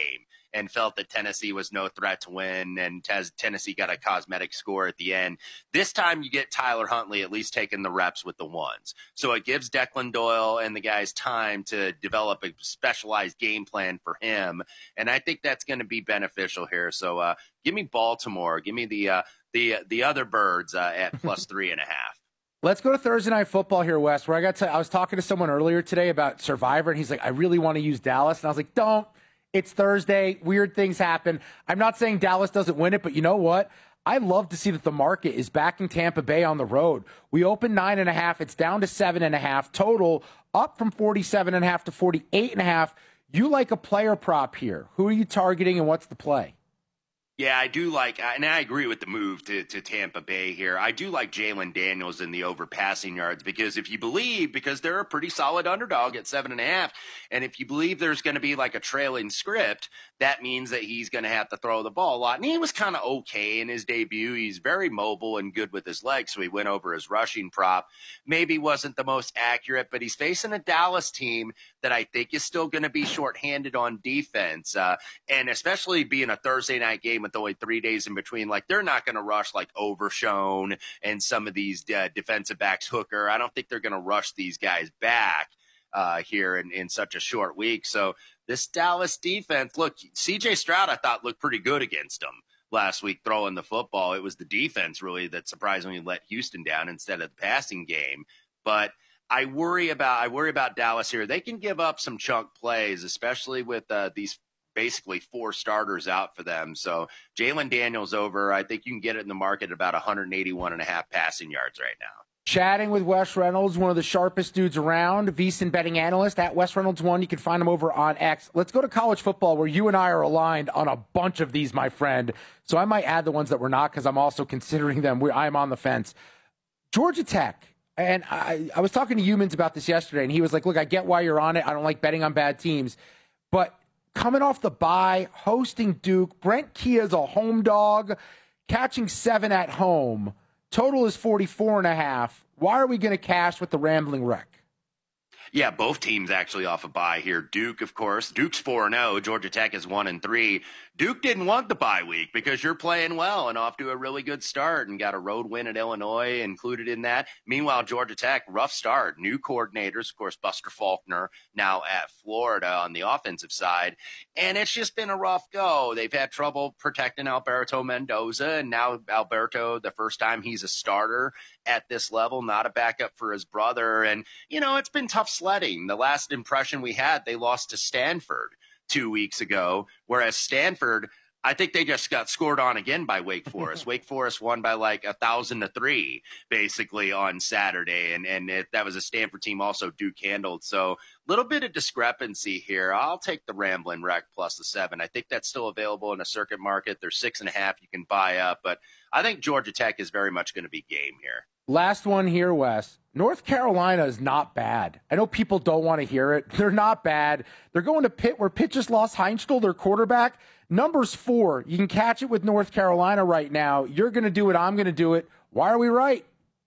and felt that Tennessee was no threat to win, and Tennessee got a cosmetic score at the end. This time you get Tyler Huntley at least taking the reps with the ones. So it gives Declan Doyle and the guys time to develop a specialized game plan for him, and I think that's going to be beneficial here. So give me Baltimore. Give me the other birds at plus 3.5. Let's go to Thursday Night Football here, Wes, where I was talking to someone earlier today about Survivor, and he's like, I really want to use Dallas. And I was like, don't. It's Thursday. Weird things happen. I'm not saying Dallas doesn't win it, but you know what? I love to see that the market is backing Tampa Bay on the road. We opened 9.5. It's down to 7.5. Total up from 47.5 to 48.5. You like a player prop here. Who are you targeting, and what's the play? Yeah, I do like, and I agree with the move to Tampa Bay here. I do like Jalen Daniels in the over passing yards because if you believe, because they're a pretty solid underdog at 7.5, and if you believe there's going to be like a trailing script, that means that he's going to have to throw the ball a lot. And he was kind of okay in his debut. He's very mobile and good with his legs, so he went over his rushing prop. Maybe wasn't the most accurate, but he's facing a Dallas team that I think is still going to be shorthanded on defense, and especially being a Thursday night game with only 3 days in between, like they're not going to rush like Overshone and some of these defensive backs, Hooker. I don't think they're going to rush these guys back here in such a short week. So this Dallas defense, look, C.J. Stroud I thought looked pretty good against them last week throwing the football. It was the defense really that surprisingly let Houston down instead of the passing game. But I worry about Dallas here. They can give up some chunk plays, especially with these basically 4 starters out for them. So Jalen Daniels over, I think you can get it in the market at about 181.5 passing yards right now. Chatting with Wes Reynolds, one of the sharpest dudes around, VSiN betting analyst at Wes Reynolds 1. You can find him over on X. Let's go to college football, where you and I are aligned on a bunch of these, my friend. So I might add the ones that we're not, because I'm also considering them. I'm on the fence. Georgia Tech. And I was talking to Humans about this yesterday, and he was like, look, I get why you're on it. I don't like betting on bad teams. But coming off the bye, hosting Duke, Brent Kia's a home dog, catching 7 at home. Total is 44.5. Why are we going to cash with the Rambling Wreck? Yeah, both teams actually off a bye here. Duke, of course. Duke's 4-0. Georgia Tech is 1-3. Duke didn't want the bye week because you're playing well and off to a really good start and got a road win at Illinois included in that. Meanwhile, Georgia Tech, rough start. New coordinators, of course, Buster Faulkner now at Florida on the offensive side. And it's just been a rough go. They've had trouble protecting Alberto Mendoza, and now Alberto, the first time he's a starter at this level, not a backup for his brother. And, you know, it's been tough sledding. The last impression we had, they lost to Stanford 2 weeks ago, whereas Stanford, I think they just got scored on again by Wake Forest. Wake Forest won by like 1,000-3 basically on Saturday, and that was a Stanford team also Duke handled. So a little bit of discrepancy here. I'll take the Rambling Wreck plus the 7. I think that's still available in a circuit market. There's 6.5 you can buy up, but I think Georgia Tech is very much going to be game here. Last one here, Wes. North Carolina is not bad. I know people don't want to hear it. They're not bad. They're going to Pitt, where Pitt just lost Heinzkel, their quarterback. Number's 4. You can catch it with North Carolina right now. You're going to do it. I'm going to do it. Why are we right?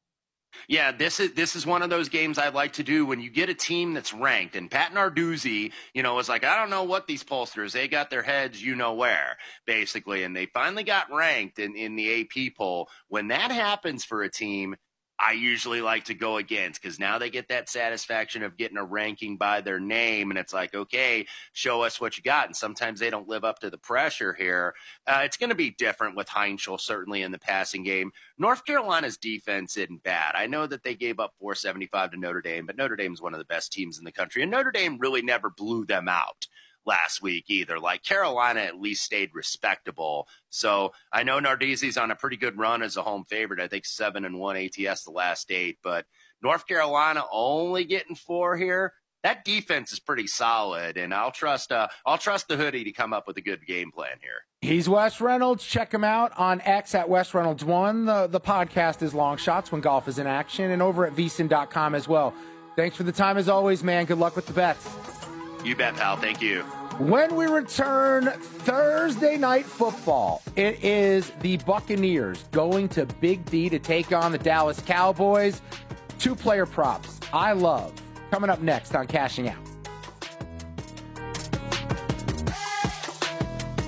Yeah, this is one of those games I like to do when you get a team that's ranked. And Pat Narduzzi, was like, I don't know what these pollsters, they got their heads where, basically. And they finally got ranked in the AP poll. When that happens for a team, I usually like to go against, because now they get that satisfaction of getting a ranking by their name, and it's like, okay, show us what you got. And sometimes they don't live up to the pressure here. It's going to be different with Heinzkel, certainly in the passing game. North Carolina's defense isn't bad. I know that they gave up 475 to Notre Dame, but Notre Dame's one of the best teams in the country, and Notre Dame really never blew them out last week either. Like, Carolina at least stayed respectable. So I know Narduzzi's on a pretty good run as a home favorite. I think 7-1 ATS the last 8, but North Carolina only getting 4 here. That defense is pretty solid, and I'll trust the hoodie to come up with a good game plan here. He's Wes Reynolds. Check him out on X at Wes Reynolds 1. The podcast is Long Shots, when golf is in action, and over at vsin.com as well. Thanks for the time as always, man. Good luck with the bets. You bet, pal. Thank you. When we return Thursday Night Football, it is the Buccaneers going to Big D to take on the Dallas Cowboys. 2-player props I love. Coming up next on Cashing Out.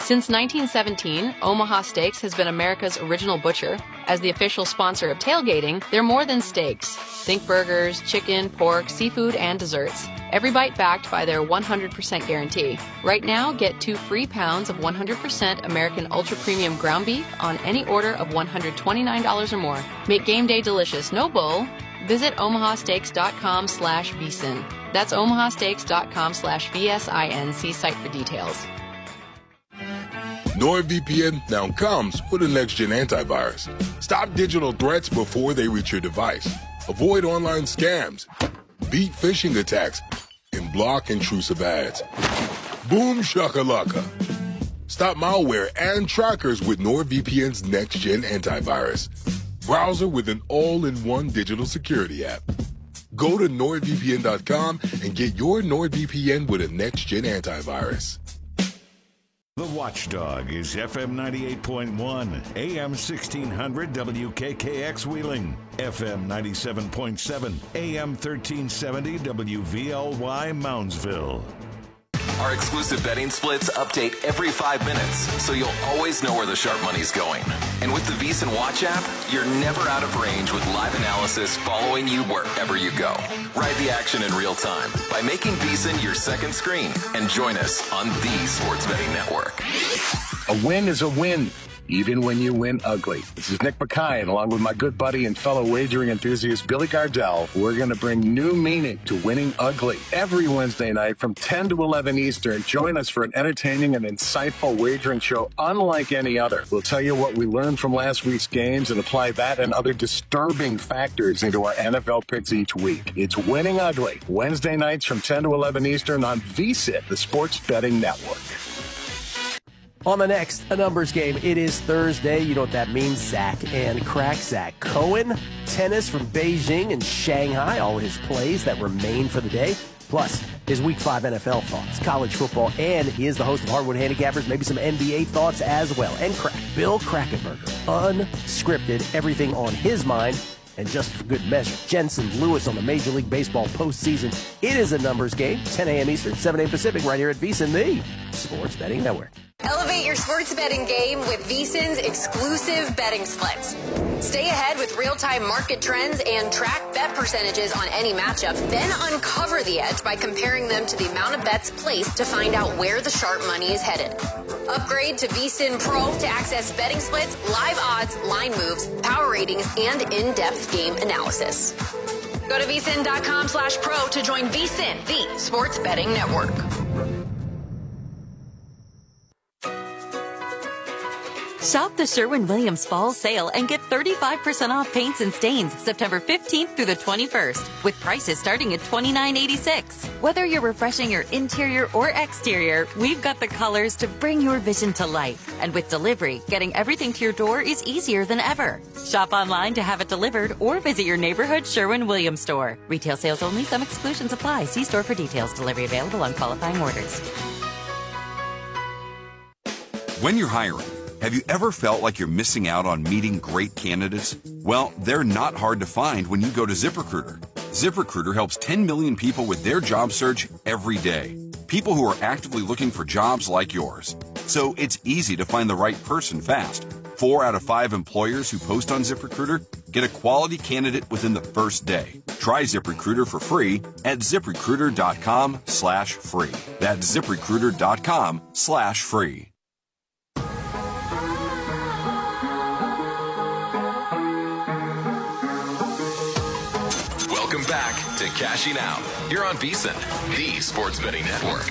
Since 1917, Omaha Steaks has been America's original butcher. As the official sponsor of tailgating, they're more than steaks. Think burgers, chicken, pork, seafood, and desserts. Every bite backed by their 100% guarantee. Right now, get 2 free pounds of 100% American Ultra Premium ground beef on any order of $129 or more. Make game day delicious, no bull. Visit omahasteaks.com/vsin. That's omahasteaks.com/VSIN. See site for details. NordVPN now comes with a next-gen antivirus. Stop digital threats before they reach your device. Avoid online scams. Beat phishing attacks. And block intrusive ads. Boom shakalaka. Stop malware and trackers with NordVPN's next-gen antivirus. Browser with an all-in-one digital security app. Go to NordVPN.com and get your NordVPN with a next-gen antivirus. The Watchdog is FM 98.1, AM 1600 WKKX Wheeling, FM 97.7, AM 1370 WVLY Moundsville. Our exclusive betting splits update every 5 minutes, so you'll always know where the sharp money's going. And with the VSiN Watch app, you're never out of range with live analysis following you wherever you go. Ride the action in real time by making VSiN your second screen and join us on the Sports Betting Network. A win is a win, even when you win ugly. This is Nick Mackay, and along with my good buddy and fellow wagering enthusiast Billy Gardell, we're going to bring new meaning to winning ugly. Every Wednesday night from 10 to 11 Eastern, join us for an entertaining and insightful wagering show unlike any other. We'll tell you what we learned from last week's games and apply that and other disturbing factors into our NFL picks each week. It's Winning Ugly, Wednesday nights from 10 to 11 Eastern on VSiN, the Sports Betting Network. On the next A Numbers Game, it is Thursday. You know what that means. Zach and Crack. Zach Cohen, tennis from Beijing and Shanghai, all his plays that remain for the day. Plus, his Week 5 NFL thoughts, college football, and he is the host of Hardwood Handicappers, maybe some NBA thoughts as well. And Crack, Bill Krackomberger, unscripted, everything on his mind. And just for good measure, Jensen Lewis on the Major League Baseball postseason. It is A Numbers Game, 10 a.m. Eastern, 7 a.m. Pacific, right here at VSiN, the Sports Betting Network. Elevate your sports betting game with VSiN's exclusive betting splits. Stay ahead with real-time market trends and track bet percentages on any matchup, then uncover the edge by comparing them to the amount of bets placed to find out where the sharp money is headed. Upgrade to VSiN Pro to access betting splits, live odds, line moves, power ratings, and in-depth game analysis. Go to VSiN.com/pro to join VSiN, the Sports Betting Network. Shop the Sherwin-Williams Fall Sale and get 35% off paints and stains September 15th through the 21st, with prices starting at $29.86. Whether you're refreshing your interior or exterior, we've got the colors to bring your vision to life. And with delivery, getting everything to your door is easier than ever. Shop online to have it delivered or visit your neighborhood Sherwin-Williams store. Retail sales only. Some exclusions apply. See store for details. Delivery available on qualifying orders. When you're hiring, have you ever felt like you're missing out on meeting great candidates? Well, they're not hard to find when you go to ZipRecruiter. ZipRecruiter helps 10 million people with their job search every day. People who are actively looking for jobs like yours. So it's easy to find the right person fast. 4 out of 5 employers who post on ZipRecruiter get a quality candidate within the first day. Try ZipRecruiter for free at ZipRecruiter.com/free. That's ZipRecruiter.com/free. Welcome back to Cashing Out. You're on VSiN, the Sports Betting Network.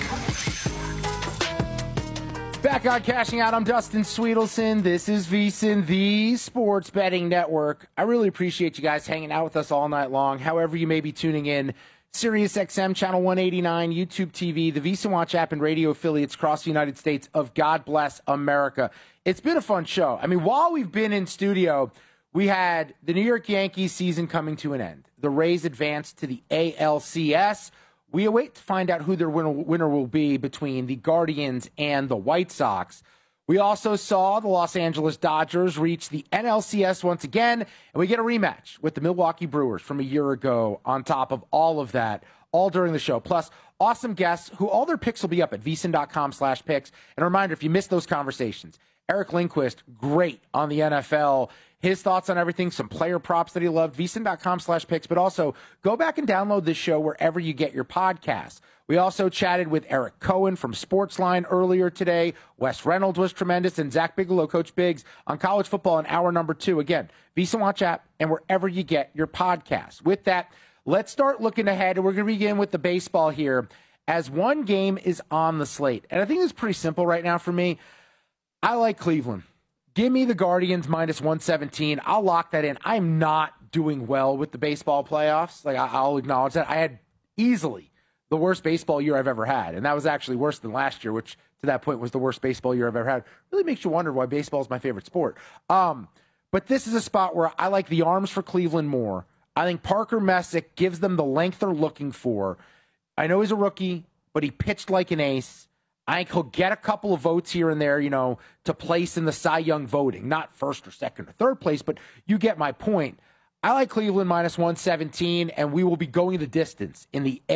Back on Cashing Out, I'm Dustin Sweetelson. This is VSiN, the Sports Betting Network. I really appreciate you guys hanging out with us all night long, however you may be tuning in. SiriusXM, Channel 189, YouTube TV, the VSiN Watch app, and radio affiliates across the United States of God Bless America. It's been a fun show. I mean, while we've been in studio, we had the New York Yankees season coming to an end. The Rays advanced to the ALCS. We await to find out who their winner will be between the Guardians and the White Sox. We also saw the Los Angeles Dodgers reach the NLCS once again, and we get a rematch with the Milwaukee Brewers from a year ago on top of all of that. all during the show. Plus, awesome guests who all their picks will be up at vsin.com/picks. And a reminder, if you missed those conversations, Eric Lindquist, great on the NFL. His thoughts on everything, some player props that he loved, vsin.com/picks. But also, go back and download this show wherever you get your podcasts. We also chatted with Eric Cohen from Sportsline earlier today. Wes Reynolds was tremendous, and Zach Bigelow, Coach Biggs, on college football in hour number 2. Again, VSiN Watch app and wherever you get your podcasts. With that, let's start looking ahead, and we're going to begin with the baseball here as one game is on the slate. And I think it's pretty simple right now for me. I like Cleveland. Give me the Guardians minus 117. I'll lock that in. I'm not doing well with the baseball playoffs. Like, I'll acknowledge that. I had easily the worst baseball year I've ever had, and that was actually worse than last year, which to that point was the worst baseball year I've ever had. Really makes you wonder why baseball is my favorite sport. But this is a spot where I like the arms for Cleveland more. I think Parker Messick gives them the length they're looking for. I know he's a rookie, but he pitched like an ace. I think he'll get a couple of votes here and there, to place in the Cy Young voting. Not first or second or third place, but you get my point. I like Cleveland minus 117, and we will be going the distance in the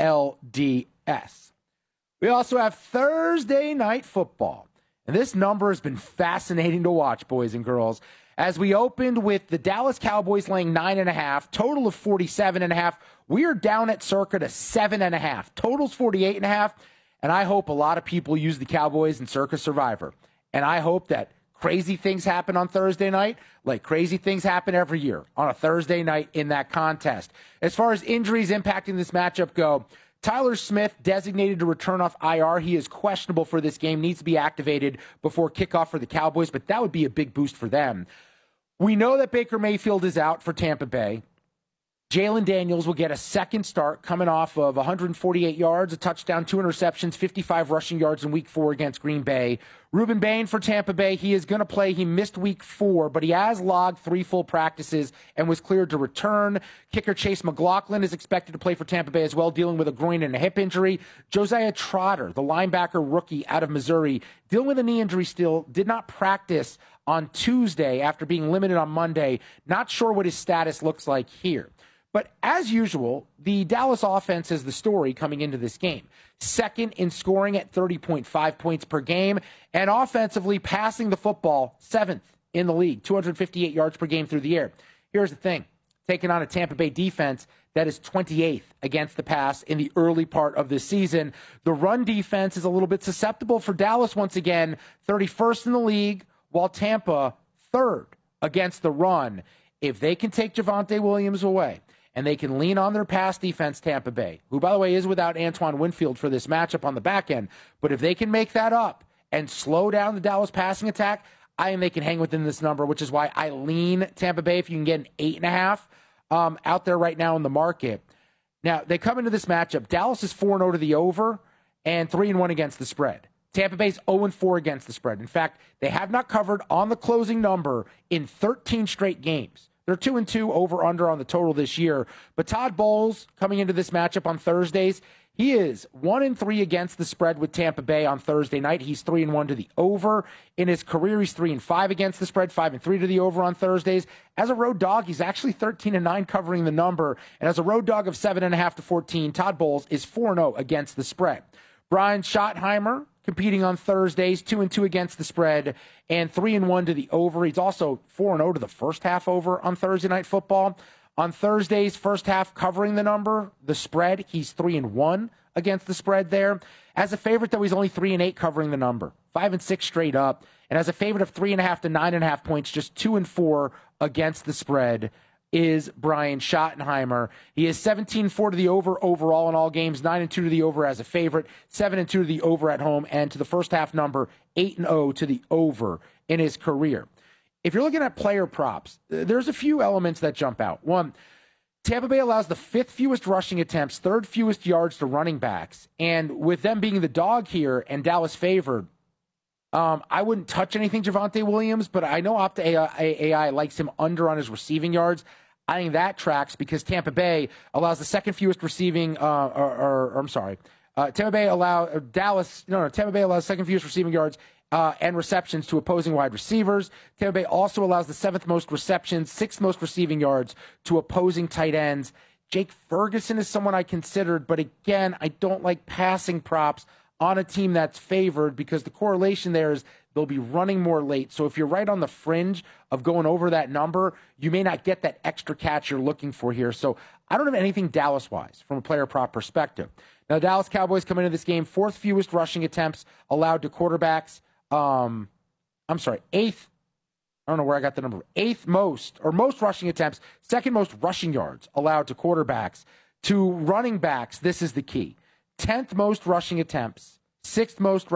ALDS. We also have Thursday night football, and this number has been fascinating to watch, boys and girls, as we opened with the Dallas Cowboys laying 9.5, total of 47.5. We are down at circa to 7.5. Total's 48.5, and I hope a lot of people use the Cowboys in Circa Survivor. And I hope that crazy things happen on Thursday night, like crazy things happen every year on a Thursday night in that contest. As far as injuries impacting this matchup go, Tyler Smith designated to return off IR. He is questionable for this game, needs to be activated before kickoff for the Cowboys, but that would be a big boost for them. We know that Baker Mayfield is out for Tampa Bay. Jalen Daniels will get a second start coming off of 148 yards, a touchdown, 2 interceptions, 55 rushing yards in Week 4 against Green Bay. Ruben Bain for Tampa Bay, he is going to play. He missed Week 4, but he has logged 3 full practices and was cleared to return. Kicker Chase McLaughlin is expected to play for Tampa Bay as well, dealing with a groin and a hip injury. Josiah Trotter, the linebacker rookie out of Missouri, dealing with a knee injury still, did not practice on Tuesday after being limited on Monday. Not sure what his status looks like here. But as usual, the Dallas offense is the story coming into this game. Second in scoring at 30.5 points per game, and offensively passing the football 7th in the league, 258 yards per game through the air. Here's the thing, taking on a Tampa Bay defense that is 28th against the pass in the early part of this season. The run defense is a little bit susceptible for Dallas once again, 31st in the league, while Tampa 3rd against the run. If they can take Javonte Williams away, and they can lean on their pass defense, Tampa Bay, who, by the way, is without Antoine Winfield for this matchup on the back end. But if they can make that up and slow down the Dallas passing attack, I think they can hang within this number, which is why I lean Tampa Bay if you can get an 8.5 out there right now in the market. Now, they come into this matchup. Dallas is 4-0 to the over and 3-1 against the spread. Tampa Bay's 0-4 against the spread. In fact, they have not covered on the closing number in 13 straight games. They're 2-2 over-under on the total this year. But Todd Bowles, coming into this matchup on Thursdays, he is 1-3 against the spread with Tampa Bay on Thursday night. He's 3-1 to the over. In his career, he's 3-5 against the spread, 5-3 to the over on Thursdays. As a road dog, he's actually 13-9 covering the number. And as a road dog of 7.5 to 14, Todd Bowles is 4-0 against the spread. Brian Schottenheimer, competing on Thursdays, 2-2 against the spread and 3-1 to the over. He's also 4-0 to the first half over on Thursday Night Football. On Thursdays, first half covering the number, the spread, he's 3-1 against the spread there. As a favorite, though, he's only 3-8 covering the number, 5-6 straight up. And as a favorite of 3.5 to 9.5 points, just 2-4 against the spread is Brian Schottenheimer. He is 17-4 to the over overall in all games, 9-2 to the over as a favorite, 7-2 to the over at home, and to the first half number, 8-0 to the over in his career. If you're looking at player props, there's a few elements that jump out. One, Tampa Bay allows the 5th fewest rushing attempts, 3rd fewest yards to running backs, and with them being the dog here and Dallas favored, I wouldn't touch anything Javonte Williams, but I know Opta AI likes him under on his receiving yards. I think that tracks because Tampa Bay allows the 2nd fewest receiving, Tampa Bay allows 2nd fewest receiving yards and receptions to opposing wide receivers. Tampa Bay also allows the 7th most receptions, 6th most receiving yards to opposing tight ends. Jake Ferguson is someone I considered, but again, I don't like passing props on a team that's favored because the correlation there is they'll be running more late. So if you're right on the fringe of going over that number, you may not get that extra catch you're looking for here. So I don't have anything Dallas-wise from a player prop perspective. Now, Dallas Cowboys come into this game, 4th fewest rushing attempts allowed to quarterbacks. Eighth. I don't know where I got the number. 8th most, or most rushing attempts, 2nd most rushing yards allowed to quarterbacks. To running backs, this is the key. 10th most rushing attempts, 6th most